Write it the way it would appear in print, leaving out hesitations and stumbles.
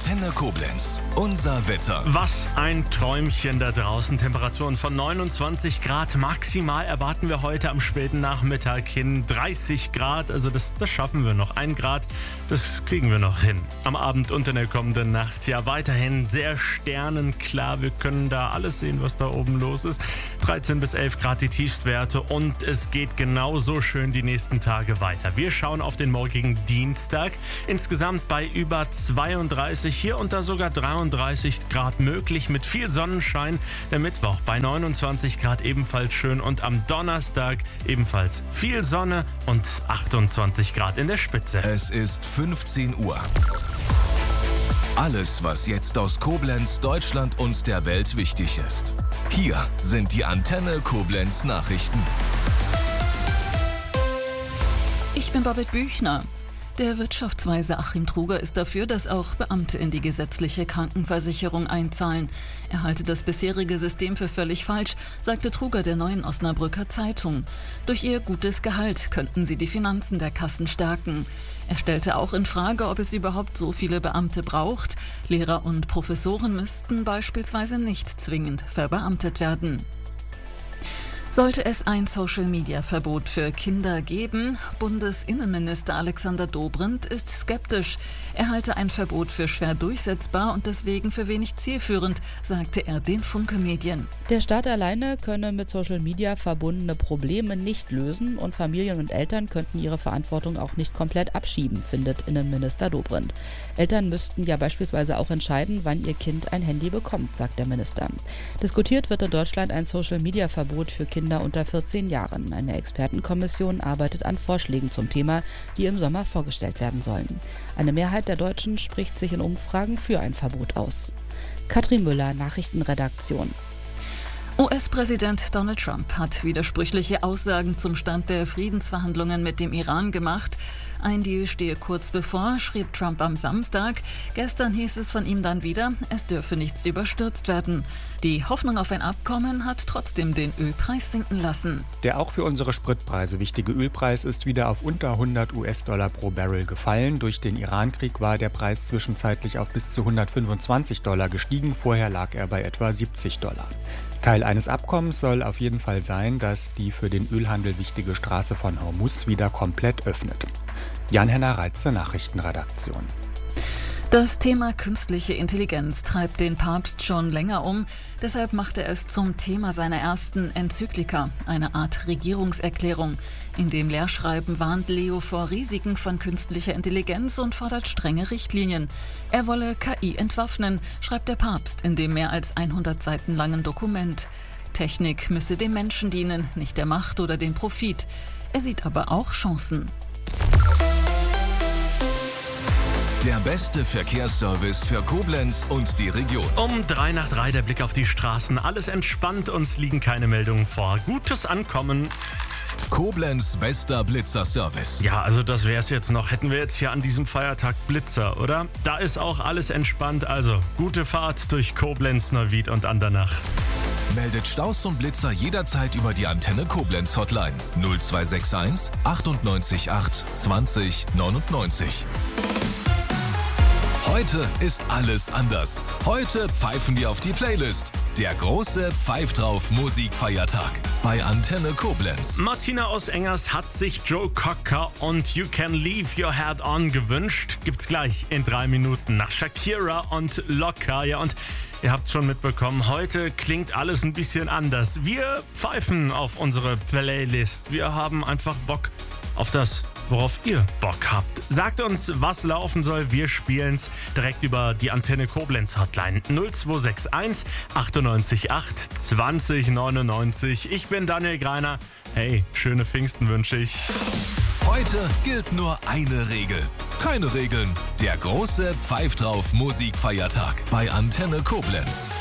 Antenne Koblenz. Unser Wetter. Was ein Träumchen da draußen. Temperaturen von 29 Grad. Maximal erwarten wir heute am späten Nachmittag hin 30 Grad. Also das schaffen wir noch. 1 Grad, das kriegen wir noch hin. Am Abend und in der kommenden Nacht ja weiterhin sehr sternenklar. Wir können da alles sehen, was da oben los ist. 13 bis 11 Grad die Tiefstwerte und es geht genauso schön die nächsten Tage weiter. Wir schauen auf den morgigen Dienstag. Insgesamt bei über 32, hier und da sogar 33 Grad möglich mit viel Sonnenschein. Der Mittwoch bei 29 Grad ebenfalls schön und am Donnerstag ebenfalls viel Sonne und 28 Grad in der Spitze. Es ist 15 Uhr. Alles, was jetzt aus Koblenz, Deutschland und der Welt wichtig ist. Hier sind die Antenne Koblenz Nachrichten. Ich bin Babette Büchner. Der Wirtschaftsweise Achim Truger ist dafür, dass auch Beamte in die gesetzliche Krankenversicherung einzahlen. Er halte das bisherige System für völlig falsch, sagte Truger der Neuen Osnabrücker Zeitung. Durch ihr gutes Gehalt könnten sie die Finanzen der Kassen stärken. Er stellte auch in Frage, ob es überhaupt so viele Beamte braucht. Lehrer und Professoren müssten beispielsweise nicht zwingend verbeamtet werden. Sollte es ein Social-Media-Verbot für Kinder geben? Bundesinnenminister Alexander Dobrindt ist skeptisch. Er halte ein Verbot für schwer durchsetzbar und deswegen für wenig zielführend, sagte er den Funke-Medien. Der Staat alleine könne mit Social-Media verbundene Probleme nicht lösen und Familien und Eltern könnten ihre Verantwortung auch nicht komplett abschieben, findet Innenminister Dobrindt. Eltern müssten ja beispielsweise auch entscheiden, wann ihr Kind ein Handy bekommt, sagt der Minister. Diskutiert wird in Deutschland ein Social-Media-Verbot für Kinder unter 14 Jahren. Eine Expertenkommission arbeitet an Vorschlägen zum Thema, die im Sommer vorgestellt werden sollen. Eine Mehrheit der Deutschen spricht sich in Umfragen für ein Verbot aus. Katrin Müller, Nachrichtenredaktion. US-Präsident Donald Trump hat widersprüchliche Aussagen zum Stand der Friedensverhandlungen mit dem Iran gemacht. Ein Deal stehe kurz bevor, schrieb Trump am Samstag. Gestern hieß es von ihm dann wieder, es dürfe nichts überstürzt werden. Die Hoffnung auf ein Abkommen hat trotzdem den Ölpreis sinken lassen. Der auch für unsere Spritpreise wichtige Ölpreis ist wieder auf unter 100 US-Dollar pro Barrel gefallen. Durch den Iran-Krieg war der Preis zwischenzeitlich auf bis zu 125 Dollar gestiegen. Vorher lag er bei etwa 70 Dollar. Teil eines Abkommens soll auf jeden Fall sein, dass die für den Ölhandel wichtige Straße von Hormuz wieder komplett öffnet. Jan-Henner Reitze, Nachrichtenredaktion. Das Thema künstliche Intelligenz treibt den Papst schon länger um. Deshalb macht er es zum Thema seiner ersten Enzyklika, eine Art Regierungserklärung. In dem Lehrschreiben warnt Leo vor Risiken von künstlicher Intelligenz und fordert strenge Richtlinien. Er wolle KI entwaffnen, schreibt der Papst in dem mehr als 100 Seiten langen Dokument. Technik müsse dem Menschen dienen, nicht der Macht oder dem Profit. Er sieht aber auch Chancen. Der beste Verkehrsservice für Koblenz und die Region. Um 3:03 der Blick auf die Straßen. Alles entspannt, uns liegen keine Meldungen vor. Gutes Ankommen. Koblenz bester Blitzer-Service. Ja, also das wär's jetzt noch. Hätten wir jetzt hier an diesem Feiertag Blitzer, oder? Da ist auch alles entspannt. Also, gute Fahrt durch Koblenz, Neuwied und Andernach. Meldet Staus und Blitzer jederzeit über die Antenne Koblenz Hotline 0261 98 8 20 99. Heute ist alles anders. Heute pfeifen wir auf die Playlist. Der große Pfeif drauf Musikfeiertag bei Antenne Koblenz. Martina aus Engers hat sich Joe Cocker und You Can Leave Your Head On gewünscht. Gibt's gleich in 3 Minuten nach Shakira und Locker. Ja, und ihr habt schon mitbekommen, heute klingt alles ein bisschen anders. Wir pfeifen auf unsere Playlist. Wir haben einfach Bock auf das, worauf ihr Bock habt. Sagt uns, was laufen soll. Wir spielen's direkt über die Antenne Koblenz Hotline 0261 98 8 20 99. Ich bin Daniel Greiner. Hey, schöne Pfingsten wünsche ich. Heute gilt nur eine Regel. Keine Regeln. Der große Pfeif drauf Musikfeiertag bei Antenne Koblenz.